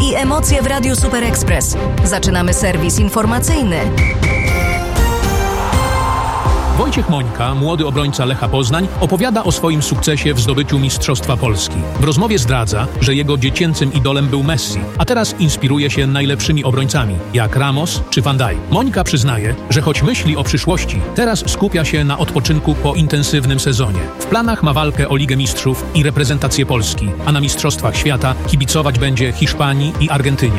i emocje w Radiu Super Express. Zaczynamy serwis informacyjny. Wojciech Mońka, młody obrońca Lecha Poznań, opowiada o swoim sukcesie w zdobyciu Mistrzostwa Polski. W rozmowie zdradza, że jego dziecięcym idolem był Messi, a teraz inspiruje się najlepszymi obrońcami, jak Ramos czy Van Dijk. Mońka przyznaje, że choć myśli o przyszłości, teraz skupia się na odpoczynku po intensywnym sezonie. W planach ma walkę o Ligę Mistrzów i reprezentację Polski, a na Mistrzostwach Świata kibicować będzie Hiszpanii i Argentynie.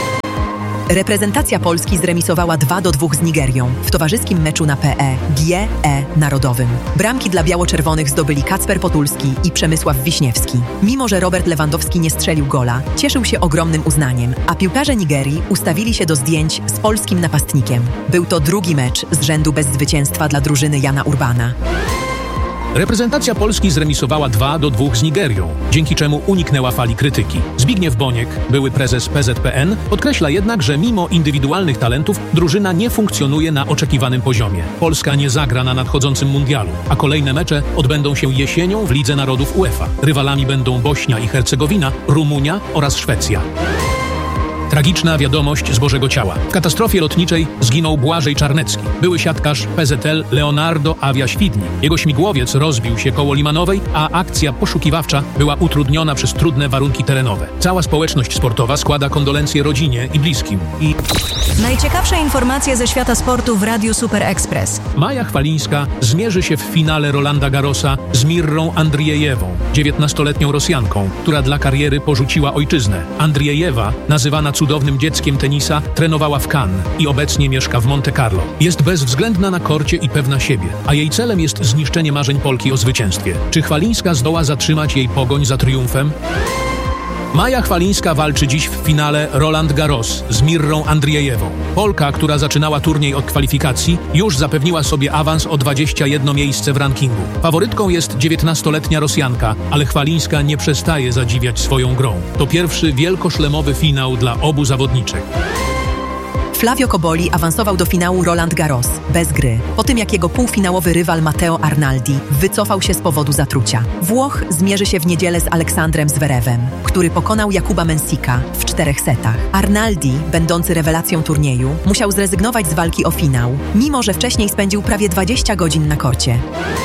Reprezentacja Polski zremisowała 2-2 z Nigerią w towarzyskim meczu na PGE Narodowym. Bramki dla biało-czerwonych zdobyli Kacper Potulski i Przemysław Wiśniewski. Mimo że Robert Lewandowski nie strzelił gola, cieszył się ogromnym uznaniem, a piłkarze Nigerii ustawili się do zdjęć z polskim napastnikiem. Był to drugi mecz z rzędu bez zwycięstwa dla drużyny Jana Urbana. Reprezentacja Polski zremisowała 2-2 z Nigerią, dzięki czemu uniknęła fali krytyki. Zbigniew Boniek, były prezes PZPN, podkreśla jednak, że mimo indywidualnych talentów drużyna nie funkcjonuje na oczekiwanym poziomie. Polska nie zagra na nadchodzącym mundialu, a kolejne mecze odbędą się jesienią w Lidze Narodów UEFA. Rywalami będą Bośnia i Hercegowina, Rumunia oraz Szwecja. Tragiczna wiadomość z Bożego Ciała. W katastrofie lotniczej zginął Błażej Czarnecki, były siatkarz PZL Leonardo Avia-Świdni. Jego śmigłowiec rozbił się koło Limanowej, a akcja poszukiwawcza była utrudniona przez trudne warunki terenowe. Cała społeczność sportowa składa kondolencje rodzinie i bliskim. Najciekawsze informacje ze świata sportu w Radiu Super Express. Maja Chwalińska zmierzy się w finale Rolanda Garrosa z Mirrą Andrijejewą, 19-letnią Rosjanką, która dla kariery porzuciła ojczyznę. Andrijejewa, nazywana cudownym dzieckiem tenisa, trenowała w Cannes i obecnie mieszka w Monte Carlo. Jest bezwzględna na korcie i pewna siebie, a jej celem jest zniszczenie marzeń Polki o zwycięstwie. Czy Chwalińska zdoła zatrzymać jej pogoń za triumfem? Maja Chwalińska walczy dziś w finale Roland Garros z Mirrą Andrijejewą. Polka, która zaczynała turniej od kwalifikacji, już zapewniła sobie awans o 21 miejsce w rankingu. Faworytką jest 19-letnia Rosjanka, ale Chwalińska nie przestaje zadziwiać swoją grą. To pierwszy wielkoszlemowy finał dla obu zawodniczek. Flavio Cobolli awansował do finału Roland Garros bez gry, po tym jak jego półfinałowy rywal Matteo Arnaldi wycofał się z powodu zatrucia. Włoch zmierzy się w niedzielę z Aleksandrem Zverevem, który pokonał Jakuba Mensika w 4 setach. Arnaldi, będący rewelacją turnieju, musiał zrezygnować z walki o finał, mimo że wcześniej spędził prawie 20 godzin na korcie.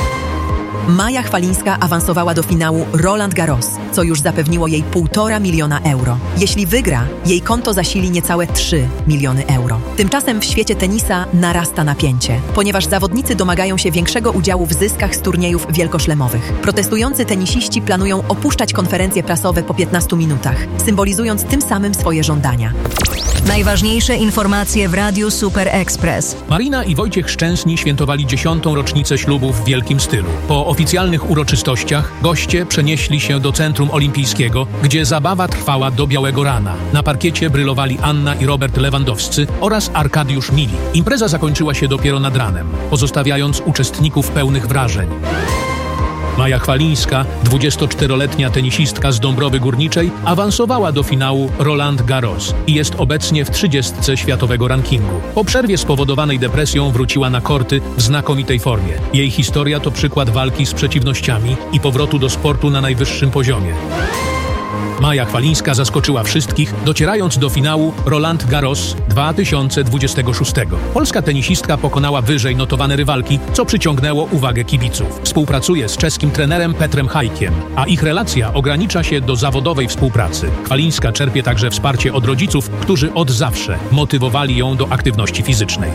Maja Chwalińska awansowała do finału Roland Garros, co już zapewniło jej 1,5 miliona euro. Jeśli wygra, jej konto zasili niecałe 3 miliony euro. Tymczasem w świecie tenisa narasta napięcie, ponieważ zawodnicy domagają się większego udziału w zyskach z turniejów wielkoszlemowych. Protestujący tenisiści planują opuszczać konferencje prasowe po 15 minutach, symbolizując tym samym swoje żądania. Najważniejsze informacje w Radiu Super Express. Marina i Wojciech Szczęsni świętowali 10. rocznicę ślubu w wielkim stylu. Po oficjalnych uroczystościach goście przenieśli się do Centrum Olimpijskiego, gdzie zabawa trwała do białego rana. Na parkiecie brylowali Anna i Robert Lewandowscy oraz Arkadiusz Milik. Impreza zakończyła się dopiero nad ranem, pozostawiając uczestników pełnych wrażeń. Maja Chwalińska, 24-letnia tenisistka z Dąbrowy Górniczej, awansowała do finału Roland Garros i jest obecnie w 30 światowego rankingu. Po przerwie spowodowanej depresją wróciła na korty w znakomitej formie. Jej historia to przykład walki z przeciwnościami i powrotu do sportu na najwyższym poziomie. Maja Chwalińska zaskoczyła wszystkich, docierając do finału Roland Garros 2026. Polska tenisistka pokonała wyżej notowane rywalki, co przyciągnęło uwagę kibiców. Współpracuje z czeskim trenerem Petrem Hajkiem, a ich relacja ogranicza się do zawodowej współpracy. Chwalińska czerpie także wsparcie od rodziców, którzy od zawsze motywowali ją do aktywności fizycznej.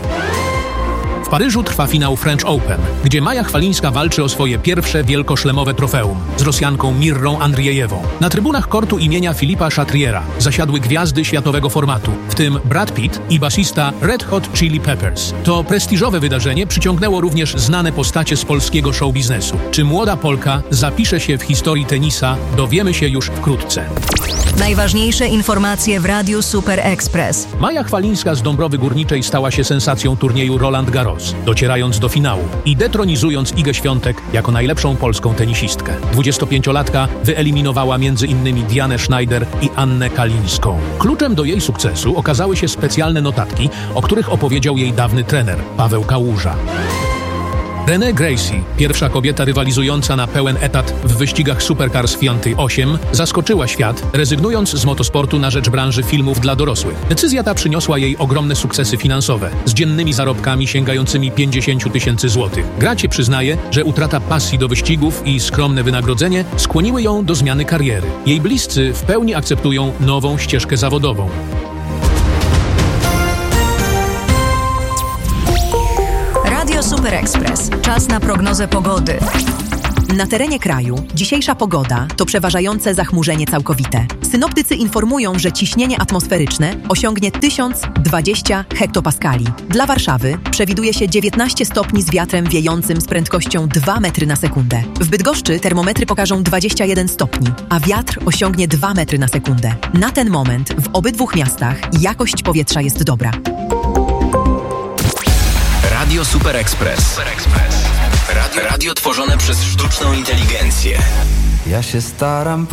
W Paryżu trwa finał French Open, gdzie Maja Chwalińska walczy o swoje pierwsze wielkoszlemowe trofeum z Rosjanką Mirrą Andrijejewą. Na trybunach kortu imienia Philippa Chatriera zasiadły gwiazdy światowego formatu, w tym Brad Pitt i basista Red Hot Chili Peppers. To prestiżowe wydarzenie przyciągnęło również znane postacie z polskiego showbiznesu. Czy młoda Polka zapisze się w historii tenisa, dowiemy się już wkrótce. Najważniejsze informacje w Radiu Super Express. Maja Chwalińska z Dąbrowy Górniczej stała się sensacją turnieju Roland Garros, docierając do finału i detronizując Igę Świątek jako najlepszą polską tenisistkę. 25-latka wyeliminowała m.in. Dianę Schneider i Annę Kalińską. Kluczem do jej sukcesu okazały się specjalne notatki, o których opowiedział jej dawny trener, Paweł Kałuża. Renée Gracie, pierwsza kobieta rywalizująca na pełen etat w wyścigach Supercars Fianty 8, zaskoczyła świat, rezygnując z motosportu na rzecz branży filmów dla dorosłych. Decyzja ta przyniosła jej ogromne sukcesy finansowe, z dziennymi zarobkami sięgającymi 50 000 złotych. Gracie przyznaje, że utrata pasji do wyścigów i skromne wynagrodzenie skłoniły ją do zmiany kariery. Jej bliscy w pełni akceptują nową ścieżkę zawodową. Radio Super Express. Czas na prognozę pogody. Na terenie kraju dzisiejsza pogoda to przeważające zachmurzenie całkowite. Synoptycy informują, że ciśnienie atmosferyczne osiągnie 1020 hektopaskali. Dla Warszawy przewiduje się 19 stopni z wiatrem wiejącym z prędkością 2 metry na sekundę. W Bydgoszczy termometry pokażą 21 stopni, a wiatr osiągnie 2 metry na sekundę. Na ten moment w obydwu miastach jakość powietrza jest dobra. Radio Super Express. Radio tworzone przez sztuczną inteligencję. Ja się staram